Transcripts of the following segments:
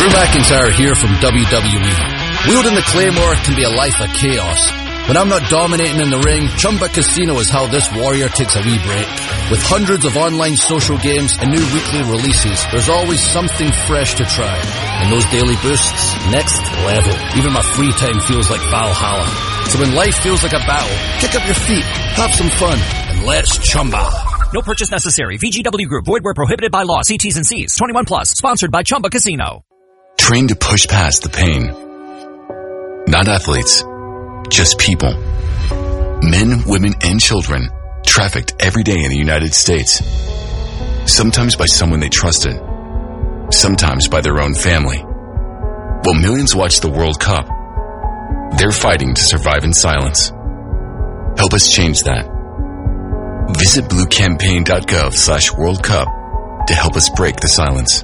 Drew McIntyre here from WWE. Wielding the Claymore can be a life of chaos. When I'm not dominating in the ring, Chumba Casino is how this warrior takes a wee break. With hundreds of online social games and new weekly releases, there's always something fresh to try. And those daily boosts, next level. Even my free time feels like Valhalla. So when life feels like a battle, kick up your feet, have some fun, and let's Chumba. No purchase necessary. VGW Group. Void where prohibited by law. See T's and C's. 21 plus. Sponsored by Chumba Casino. Train to push past the pain. Not athletes. Just people. Men, women, and children trafficked every day in the United States. Sometimes by someone they trusted. Sometimes by their own family. While millions watch the World Cup, they're fighting to survive in silence. Help us change that. Visit bluecampaign.gov/World Cup to help us break the silence.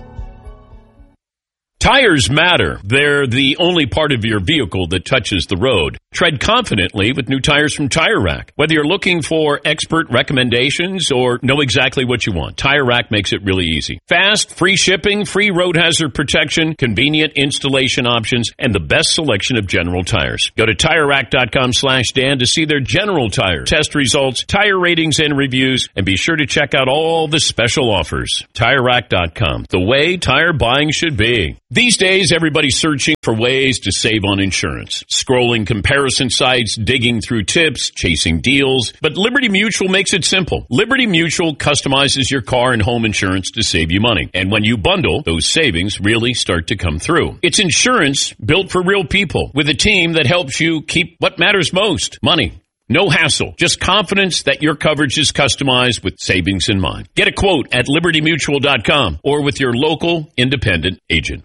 Tires matter. They're the only part of your vehicle that touches the road. Tread confidently with new tires from Tire Rack. Whether you're looking for expert recommendations or know exactly what you want, Tire Rack makes it really easy. Fast, free shipping, free road hazard protection, convenient installation options, and the best selection of General tires. Go to TireRack.com/Dan to see their General tire test results, tire ratings and reviews, and be sure to check out all the special offers. TireRack.com, the way tire buying should be. These days, everybody's searching for ways to save on insurance. Scrolling comparison sites, digging through tips, chasing deals. But Liberty Mutual makes it simple. Liberty Mutual customizes your car and home insurance to save you money. And when you bundle, those savings really start to come through. It's insurance built for real people with a team that helps you keep what matters most, money. No hassle, just confidence that your coverage is customized with savings in mind. Get a quote at libertymutual.com or with your local independent agent.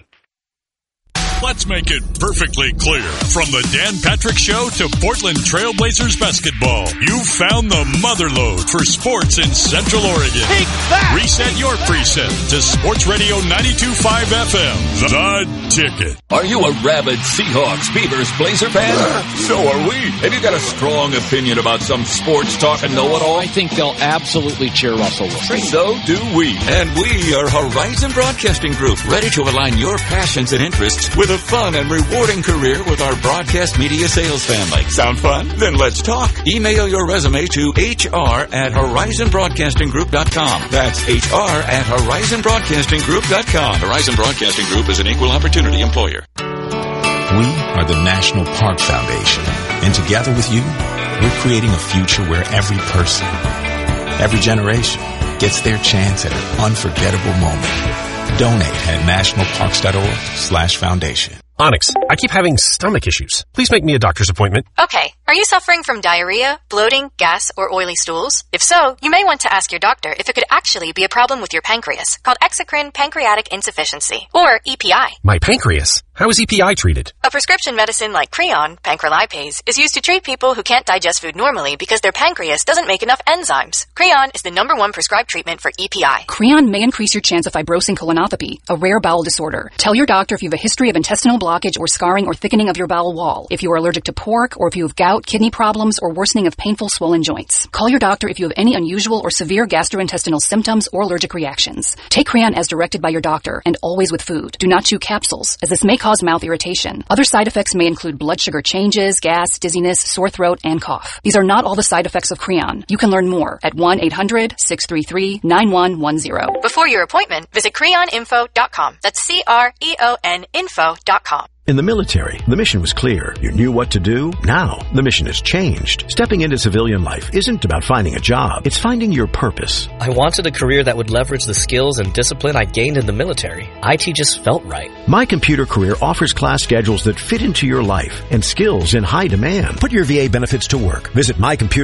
Let's make it perfectly clear. From the Dan Patrick Show to Portland Trailblazers basketball, you've found the motherlode for sports in Central Oregon. Take that! Reset your preset to Sports Radio 92.5 FM, The Ticket. Are you a rabid Seahawks, Beavers, Blazer fan? So are we. Have you got a strong opinion about some sports talk and know-it-all? I think they'll absolutely cheer Russell Wilson. So do we. And we are Horizon Broadcasting Group, ready to align your passions and interests with a fun and rewarding career with our broadcast media sales family. Sound fun? Then let's talk. Email your resume to hr@horizonbroadcastinggroup.com. That's hr@horizonbroadcastinggroup.com. Horizon Broadcasting Group is an equal opportunity employer. We are the National Park Foundation, and together with you, we're creating a future where every person, every generation gets their chance at an unforgettable moment. Donate at nationalparks.org/foundation. Onyx, I keep having stomach issues. Please make me a doctor's appointment. Okay. Are you suffering from diarrhea, bloating, gas, or oily stools? If so, you may want to ask your doctor if it could actually be a problem with your pancreas, called exocrine pancreatic insufficiency, or EPI. My pancreas? How is EPI treated? A prescription medicine like Creon, pancrelipase, is used to treat people who can't digest food normally because their pancreas doesn't make enough enzymes. Creon is the #1 prescribed treatment for EPI. Creon may increase your chance of fibrosing colonopathy, a rare bowel disorder. Tell your doctor if you have a history of intestinal blockage or scarring or thickening of your bowel wall, if you are allergic to pork, or if you have gout, kidney problems, or worsening of painful swollen joints. Call your doctor if you have any unusual or severe gastrointestinal symptoms or allergic reactions. Take Creon as directed by your doctor, and always with food. Do not chew capsules, as this may cause mouth irritation. Other side effects may include blood sugar changes, gas, dizziness, sore throat, and cough. These are not all the side effects of Creon. You can learn more at 1-800-633-9110. Before your appointment, visit creoninfo.com. That's CREON info.com. In the military, the mission was clear. You knew what to do. Now, the mission has changed. Stepping into civilian life isn't about finding a job. It's finding your purpose. I wanted a career that would leverage the skills and discipline I gained in the military. IT just felt right. My Computer Career offers class schedules that fit into your life and skills in high demand. Put your VA benefits to work. Visit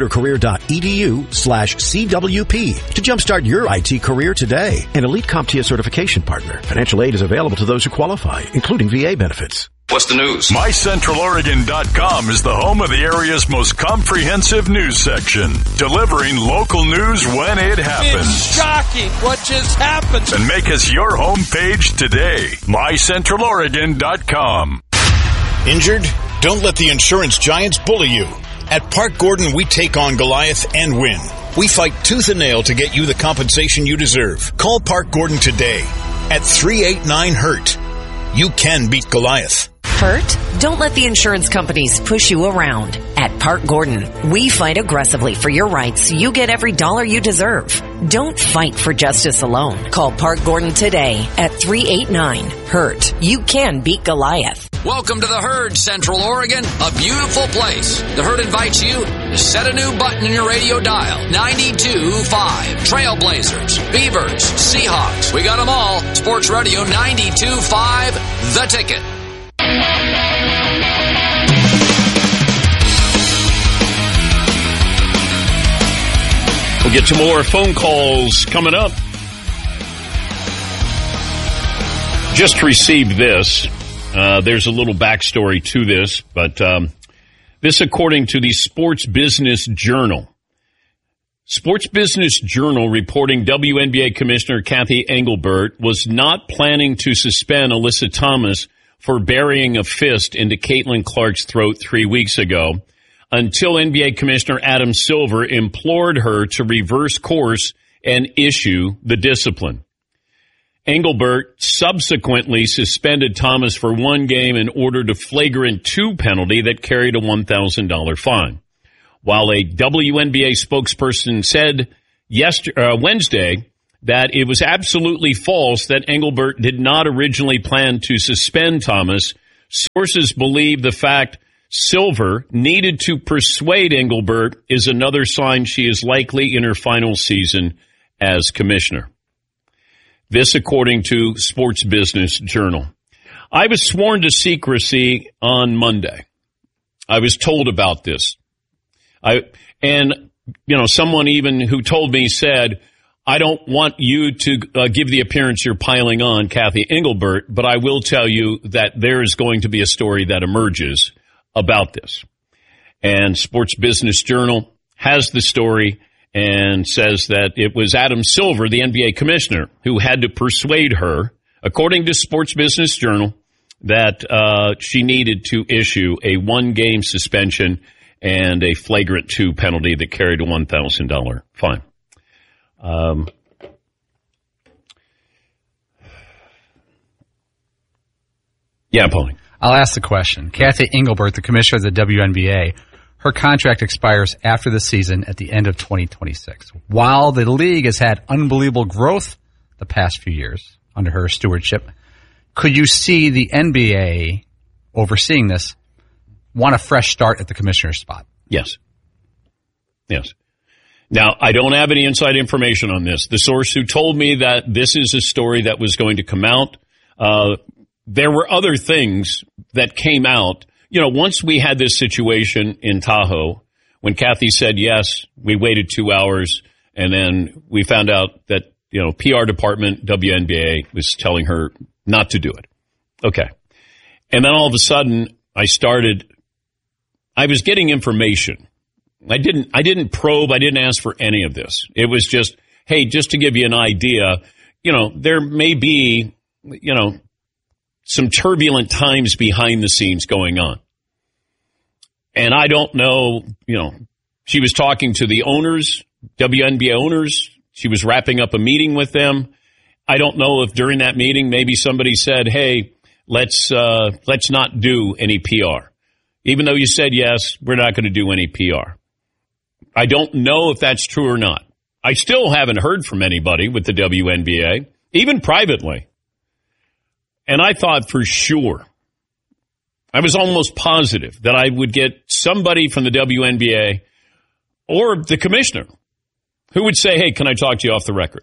mycomputercareer.edu/CWP to jumpstart your IT career today. An Elite CompTIA certification partner. Financial aid is available to those who qualify, including VA benefits. What's the news? MyCentralOregon.com is the home of the area's most comprehensive news section, delivering local news when it happens. It's shocking what just happened. And make us your homepage today. MyCentralOregon.com. Injured? Don't let the insurance giants bully you. At Park Gordon, we take on Goliath and win. We fight tooth and nail to get you the compensation you deserve. Call Park Gordon today at 389-HURT. You can beat Goliath. Hurt? Don't let the insurance companies push you around. At Park Gordon, we fight aggressively for your rights so you get every dollar you deserve. Don't fight for justice alone. Call Park Gordon today at 389-HURT. You can beat Goliath. Welcome to the Herd, Central Oregon, a beautiful place. The Herd invites you to set a new button in your radio dial. 92.5. Trailblazers, Beavers, Seahawks. We got them all. Sports Radio 92.5. The Ticket. We'll get to more phone calls coming up. Just received this. There's a little backstory to this, but this according to the Sports Business Journal. Sports Business Journal reporting WNBA Commissioner Kathy Engelbert was not planning to suspend Alyssa Thomas for burying a fist into Caitlin Clark's throat 3 weeks ago until NBA Commissioner Adam Silver implored her to reverse course and issue the discipline. Engelbert subsequently suspended Thomas for 1 game and ordered a flagrant 2 penalty that carried a $1,000 fine. While a WNBA spokesperson said Wednesday that it was absolutely false that Engelbert did not originally plan to suspend Thomas, sources believe the fact Silver needed to persuade Engelbert is another sign she is likely in her final season as commissioner. This according to Sports Business Journal. I was sworn to secrecy on Monday. I was told about this. Someone even who told me said, I don't want you to give the appearance you're piling on Kathy Engelbert, but I will tell you that there is going to be a story that emerges about this. And Sports Business Journal has the story and says that it was Adam Silver, the NBA commissioner, who had to persuade her, according to Sports Business Journal, that she needed to issue a 1-game suspension and a flagrant 2 penalty that carried a $1,000 fine. Yeah, Paulie. I'll ask the question. Kathy Engelbert, the commissioner of the WNBA, her contract expires after the season at the end of 2026. While the league has had unbelievable growth the past few years under her stewardship, could you see the NBA overseeing this want a fresh start at the commissioner's spot? Yes. Yes. Now, I don't have any inside information on this. The source who told me that this is a story that was going to come out, there were other things that came out. You know, once we had this situation in Tahoe, when Kathy said yes, we waited 2 hours, and then we found out that, PR department, WNBA, was telling her not to do it. Okay. And then all of a sudden, I was getting information. I didn't probe. I didn't ask for any of this. It was just, hey, just to give you an idea, there may be, some turbulent times behind the scenes going on. And I don't know, she was talking to the owners, WNBA owners. She was wrapping up a meeting with them. I don't know if during that meeting, maybe somebody said, hey, let's not do any PR. Even though you said yes, we're not going to do any PR. I don't know if that's true or not. I still haven't heard from anybody with the WNBA, even privately. And I thought for sure, I was almost positive that I would get somebody from the WNBA or the commissioner who would say, hey, can I talk to you off the record?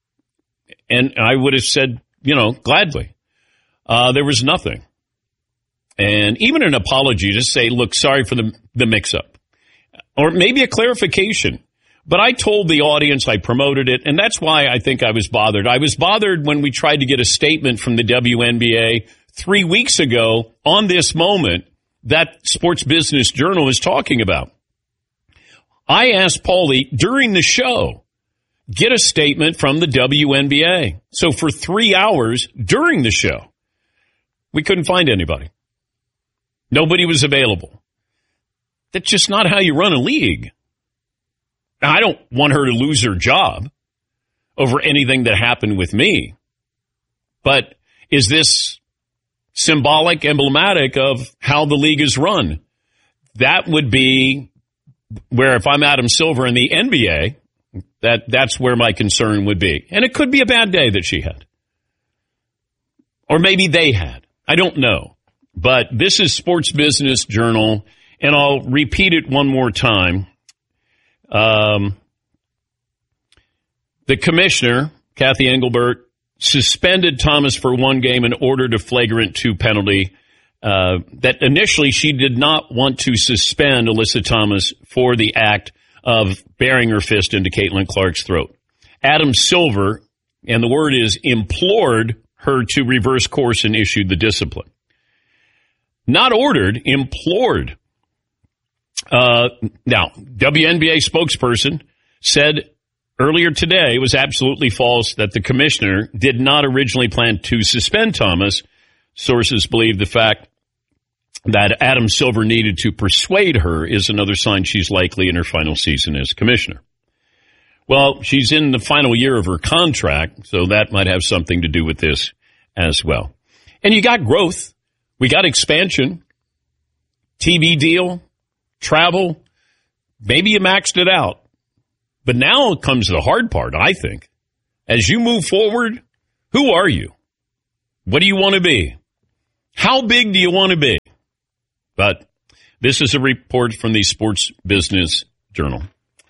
And I would have said, gladly. There was nothing. And even an apology, just say, look, sorry for the mix-up. Or maybe a clarification. But I told the audience, I promoted it, and that's why I think I was bothered. I was bothered when we tried to get a statement from the WNBA 3 weeks ago on this moment that Sports Business Journal is talking about. I asked Paulie during the show, get a statement from the WNBA. So for 3 hours during the show, we couldn't find anybody. Nobody was available. That's just not how you run a league. Now, I don't want her to lose her job over anything that happened with me. But is this symbolic, emblematic of how the league is run. That would be where, if I'm Adam Silver in the NBA, that's where my concern would be. And it could be a bad day that she had. Or maybe they had. I don't know. But this is Sports Business Journal, and I'll repeat it one more time. The commissioner, Kathy Engelbert, suspended Thomas for one game and ordered a flagrant 2 penalty. That initially she did not want to suspend Alyssa Thomas for the act of burying her fist into Caitlin Clark's throat. Adam Silver, and the word is implored her to reverse course and issued the discipline. Not ordered, implored. Now, WNBA spokesperson said earlier today it was absolutely false that the commissioner did not originally plan to suspend Thomas. Sources believe the fact that Adam Silver needed to persuade her is another sign she's likely in her final season as commissioner. Well, she's in the final year of her contract, so that might have something to do with this as well. And you got growth. We got expansion, TV deal, travel. Maybe you maxed it out. But now comes the hard part, I think. As you move forward, who are you? What do you want to be? How big do you want to be? But this is a report from the Sports Business Journal.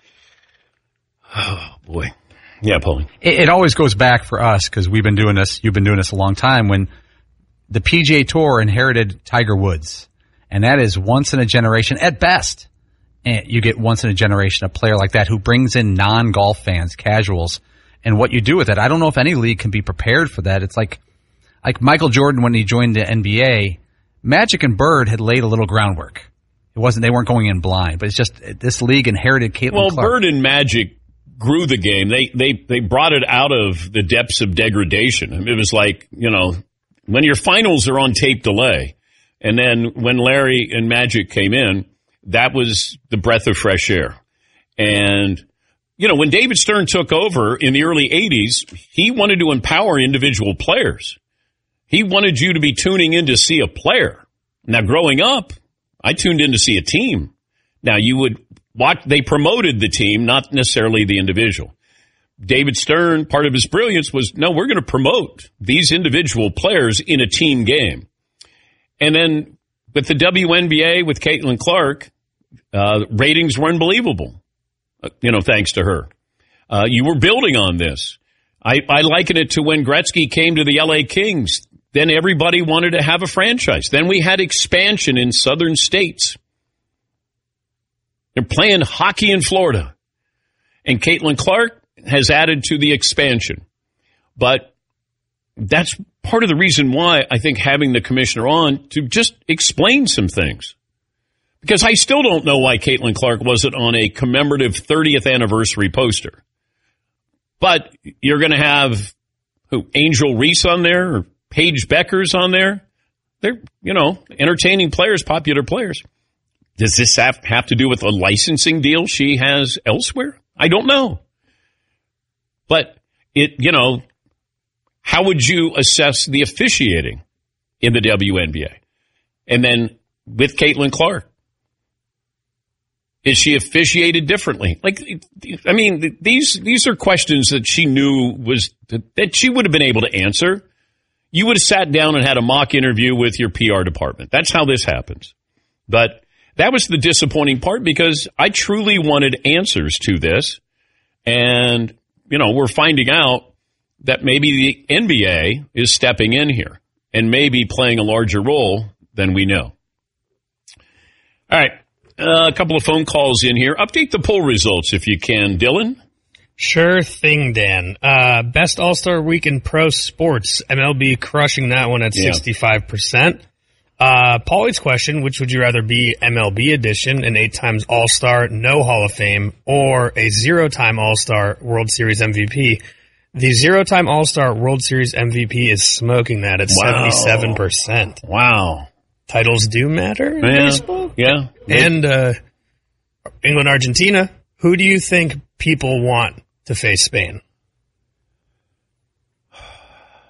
Oh, boy. Yeah, Paulie. It always goes back for us, because we've been doing this, you've been doing this a long time, when the PGA Tour inherited Tiger Woods. And that is once in a generation, at best. And you get once in a generation a player like that who brings in non-golf fans, casuals, and what you do with it. I don't know if any league can be prepared for that. It's like Michael Jordan when he joined the NBA. Magic and Bird had laid a little groundwork. They weren't going in blind, but it's just this league inherited Caitlin Clark. Bird and Magic grew the game. They brought it out of the depths of degradation. I mean, it was like, when your finals are on tape delay, and then when Larry and Magic came in, that was the breath of fresh air. And, when David Stern took over in the early 80s, he wanted to empower individual players. He wanted you to be tuning in to see a player. Now, growing up, I tuned in to see a team. Now, you would watch, they promoted the team, not necessarily the individual. David Stern, part of his brilliance was, no, we're going to promote these individual players in a team game. And then with the WNBA, with Caitlin Clark, ratings were unbelievable, thanks to her. You were building on this. I liken it to when Gretzky came to the LA Kings. Then everybody wanted to have a franchise. Then we had expansion in southern states. They're playing hockey in Florida. And Caitlin Clark has added to the expansion. But that's part of the reason why I think having the commissioner on to just explain some things. Because I still don't know why Caitlin Clark wasn't on a commemorative 30th anniversary poster. But you're going to have Angel Reese on there or Paige Becker's on there. They're, entertaining players, popular players. Does this have to do with a licensing deal she has elsewhere? I don't know. But how would you assess the officiating in the WNBA? And then with Caitlin Clark, is she officiated differently? These are questions that she knew that she would have been able to answer. You would have sat down and had a mock interview with your PR department. That's how this happens. But that was the disappointing part, because I truly wanted answers to this. And, we're finding out that maybe the NBA is stepping in here and maybe playing a larger role than we know. All right. A couple of phone calls in here. Update the poll results if you can, Dylan. Sure thing, Dan. Best All-Star Week in pro sports. MLB crushing that one at 65%. Paulie's question, which would you rather be, MLB edition, an 8 times All-Star, no Hall of Fame, or a 0-time All-Star World Series MVP? The 0-time All-Star World Series MVP is smoking that at 77%. Wow. Titles do matter in baseball? Yeah. And England, Argentina, who do you think people want to face Spain?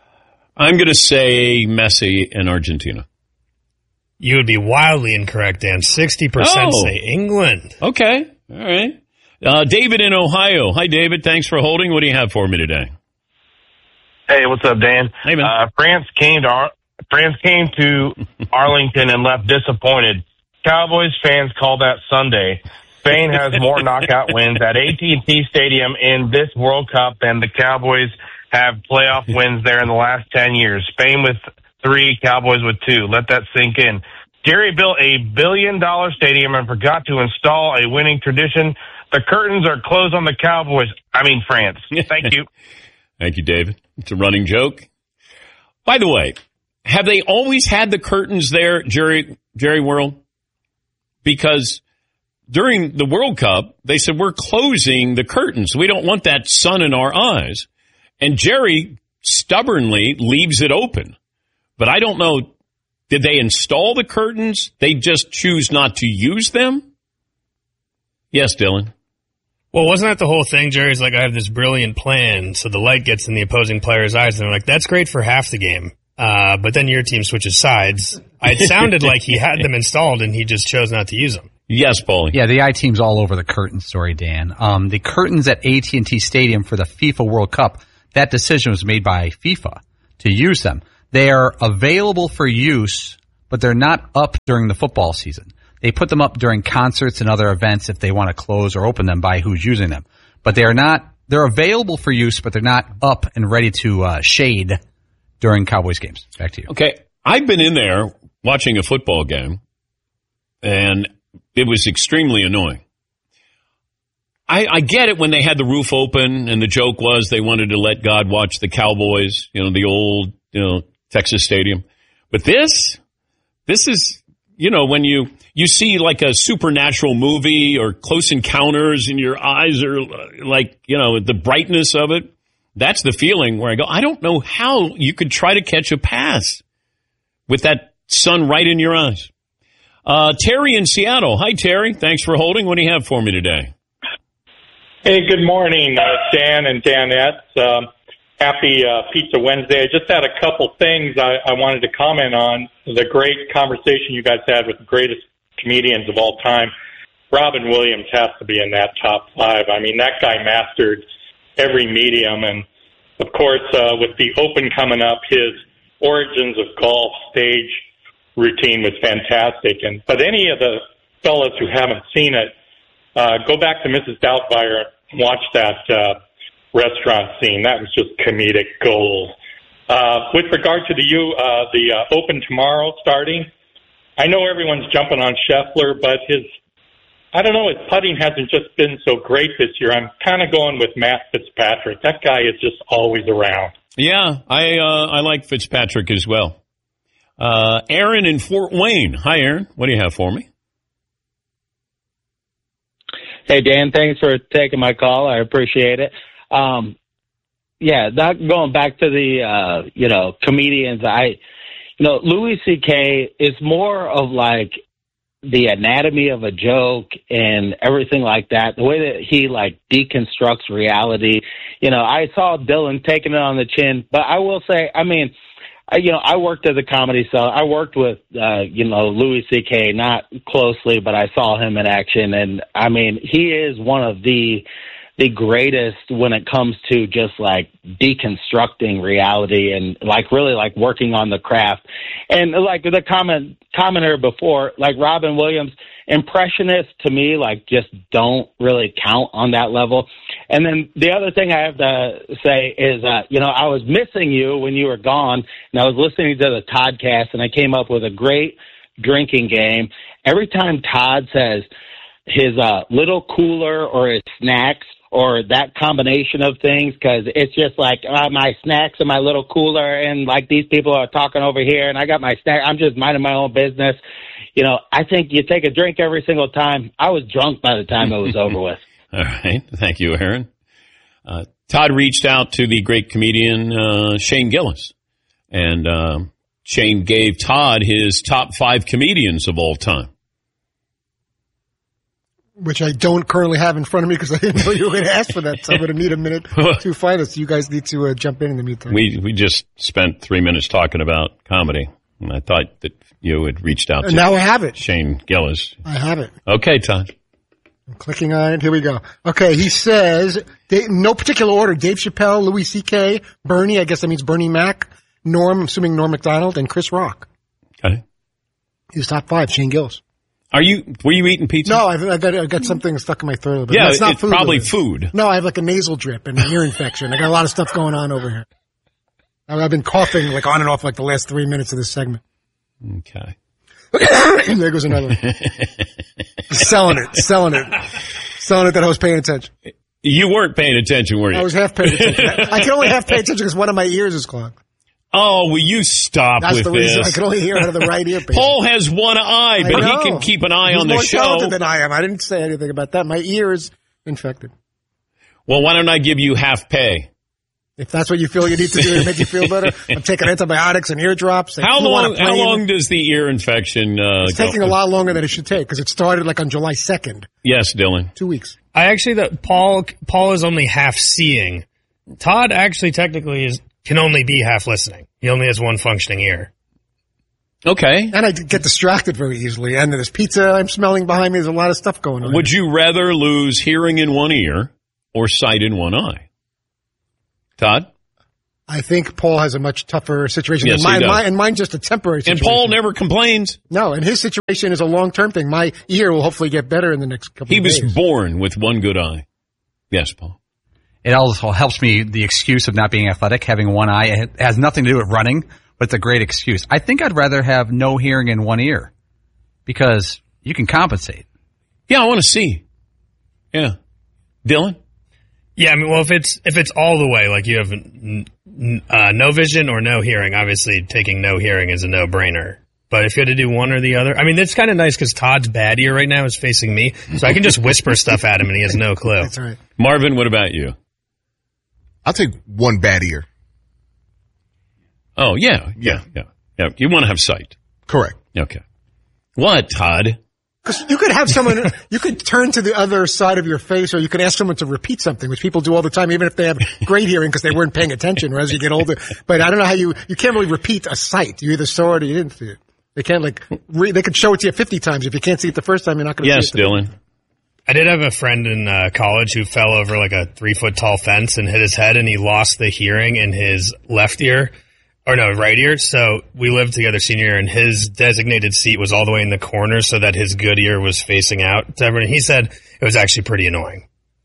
I'm going to say Messi and Argentina. You would be wildly incorrect, Dan. 60% say England. Okay. All right. David in Ohio. Hi, David. Thanks for holding. What do you have for me today? Hey, what's up, Dan? Hey, man. France came to Arlington and left disappointed. Cowboys fans call that Sunday. Spain has more knockout wins at AT&T Stadium in this World Cup than the Cowboys have playoff wins there in the last 10 years. Spain with 3, Cowboys with 2. Let that sink in. Jerry built a $1 billion stadium and forgot to install a winning tradition. The curtains are closed on the Cowboys. France. Thank you. Thank you, David. It's a running joke. By the way, have they always had the curtains there, Jerry World? Because during the World Cup, they said, we're closing the curtains. We don't want that sun in our eyes. And Jerry stubbornly leaves it open. But I don't know, did they install the curtains? They just choose not to use them? Yes, Dylan. Well, wasn't that the whole thing? Jerry's like, I have this brilliant plan, so the light gets in the opposing player's eyes. And they're like, that's great for half the game. But then your team switches sides. It sounded like he had them installed and he just chose not to use them. Yes, Paulie. Yeah, the I-team's all over the curtain story, Dan. The curtains at AT&T Stadium for the FIFA World Cup, that decision was made by FIFA to use them. They are available for use, but they're not up during the football season. They put them up during concerts and other events if they want to close or open them by who's using them. But they're available for use, but they're not up and ready to shade during Cowboys games. Back to you. Okay. I've been in there watching a football game, and it was extremely annoying. I get it when they had the roof open, and the joke was they wanted to let God watch the Cowboys, the old, Texas Stadium. But this is, when you see like a supernatural movie or Close Encounters and your eyes are like, the brightness of it. That's the feeling where I go, I don't know how you could try to catch a pass with that sun right in your eyes. Terry in Seattle. Hi, Terry. Thanks for holding. What do you have for me today? Hey, good morning, Dan and Danette. Happy Pizza Wednesday. I just had a couple things I wanted to comment on. The great conversation you guys had with the greatest comedians of all time. Robin Williams has to be in that top 5. That guy mastered every medium. And, of course, with the Open coming up, his Origins of Golf stage routine was fantastic. But any of the fellas who haven't seen it, go back to Mrs. Doubtfire and watch that restaurant scene. That was just comedic gold. With regard to the Open tomorrow starting, I know everyone's jumping on Scheffler, but his putting hasn't just been so great this year. I'm kind of going with Matt Fitzpatrick. That guy is just always around. Yeah, I like Fitzpatrick as well. Aaron in Fort Wayne. Hi, Aaron. What do you have for me? Hey, Dan, thanks for taking my call. I appreciate it. Going back to the, comedians, Louis C.K. is more of like the anatomy of a joke and everything like that. The way that he deconstructs reality. I saw Dylan taking it on the chin, but I will say, I worked at the Comedy Cell. I worked with, Louis C.K., not closely, but I saw him in action. And, he is one of the greatest when it comes to just, deconstructing reality and, really working on the craft. And, the commenter before, Robin Williams, impressionists to me, just don't really count on that level. And then the other thing I have to say is, I was missing you when you were gone, and I was listening to the Toddcast, and I came up with a great drinking game. Every time Todd says his little cooler or his snacks or that combination of things, because it's just my snacks and my little cooler, and these people are talking over here, and I got my snack. I'm just minding my own business. I think you take a drink every single time. I was drunk by the time it was over with. All right. Thank you, Aaron. Todd reached out to the great comedian Shane Gillis, and Shane gave Todd his top 5 comedians of all time. which I don't currently have in front of me because I didn't know you were going to ask for that. So I'm going to need a minute to find it. So you guys need to jump in the meantime. We just spent 3 minutes talking about comedy, and I thought that you had reached out to now I have it. Shane Gillis. I have it. Okay, Todd. I'm clicking on it. Here we go. Okay, he says, no particular order, Dave Chappelle, Louis C.K., Bernie, I guess that means Bernie Mac, Norm, I'm assuming Norm Macdonald, and Chris Rock. Okay. His top 5, Shane Gillis. Were you eating pizza? No, I got something stuck in my throat a little bit. Yeah, it's not it's food. probably food. No, I have like a nasal drip and an ear infection. I got a lot of stuff going on over here. I've been coughing like on and off like the last 3 minutes of this segment. Okay. There goes another one. Selling it that I was paying attention. You weren't paying attention, were you? I was half paying attention. I can only half pay attention because one of my ears is clogged. Oh, will you stop That's with the this? reason I can only hear out of the right ear. Paul has one eye, but he can keep an eye on the show. He's more talented than I am. I didn't say anything about that. My ear is infected. Well, why don't I give you half pay? If that's what you feel you need to do to make you feel better, I'm taking antibiotics and ear drops. How long does the ear infection It's taking a lot longer than it should take because it started like on July 2nd. Yes, Dylan. 2 weeks. I actually Paul is only half seeing. Todd actually technically can only be half listening. He only has one functioning ear. Okay. And I get distracted very easily. And there's pizza I'm smelling behind me. There's a lot of stuff going on. Would you rather lose hearing in one ear or sight in one eye? Todd? I think Paul has a much tougher situation yes, than mine. And mine's just a temporary situation. And Paul never complains. No, and his situation is a long-term thing. My ear will hopefully get better in the next couple of days. He was born with one good eye. Yes, Paul. It also helps me, the excuse of not being athletic, having one eye. It has nothing to do with running, but it's a great excuse. I think I'd rather have no hearing in one ear because you can compensate. Yeah, I want to see. Yeah. Dylan? Yeah, I mean, well, if it's all the way, like you have no vision or no hearing, obviously taking no hearing is a no-brainer. But if you had to do one or the other, I mean, it's kind of nice because Todd's bad ear right now is facing me, so I can just whisper stuff at him and he has no clue. That's right. Marvin, what about you? I'll take one bad ear. Oh, yeah. You want to have sight. Correct. Okay. What, Todd? Because you could have someone, you could turn to the other side of your face, or you could ask someone to repeat something, which people do all the time, even if they have great hearing because they weren't paying attention, or as you get older. But I don't know how you can't really repeat a sight. You either saw it or you didn't see it. They can't they could show it to you 50 times. If you can't see it the first time, you're not going to see it. Yes, Dylan. I did have a friend in college who fell over like a 3-foot tall fence and hit his head, and he lost the hearing in his left ear. Or no, right ear. So we lived together senior year, and his designated seat was all the way in the corner so that his good ear was facing out to everyone. He said it was actually pretty annoying.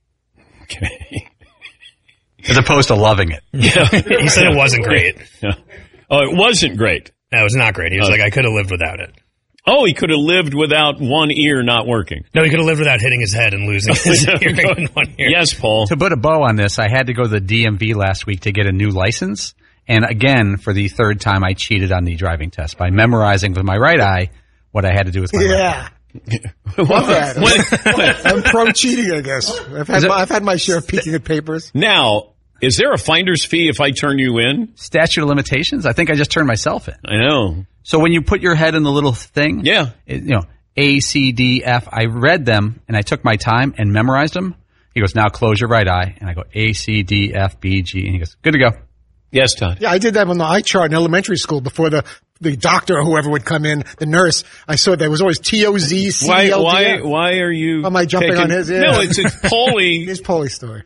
Okay. As opposed to loving it. Yeah. He said it wasn't great. Yeah. Oh, it wasn't great. No, it was not great. He was like, I could have lived without it. Oh, he could have lived without one ear not working. No, he could have lived without hitting his head and losing his hearing in one ear. Yes, Paul. To put a bow on this, I had to go to the DMV last week to get a new license. And again, for the third time, I cheated on the driving test by memorizing with my right eye what I had to do with my left eye. Love that. I'm pro cheating, I guess. I've had my share of peeking at papers. Now, is there a finder's fee if I turn you in? Statute of limitations? I think I just turned myself in. I know. So when you put your head in the little thing, yeah, A, C, D, F, I read them and I took my time and memorized them. He goes, now close your right eye. And I go, A, C, D, F, B, G. And he goes, good to go. Yes, Todd. Yeah, I did that on the eye chart in elementary school before the doctor or whoever would come in, the nurse. I saw there was always T-O-Z, C-E-L-D-F. Why are you... Am I jumping on his? Yeah. No, it's Paulie. It's Paulie's story.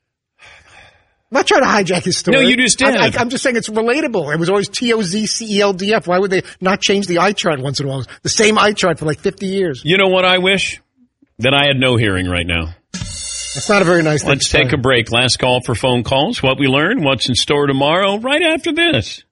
I'm not trying to hijack his story. No, you just did. I'm just saying it's relatable. It was always T-O-Z-C-E-L-D-F. Why would they not change the eye chart once in a while? The same eye chart for like 50 years. You know what I wish? That I had no hearing right now. That's not a very nice thing. Let's take a break. Last call for phone calls. What we learned, what's in store tomorrow, right after this.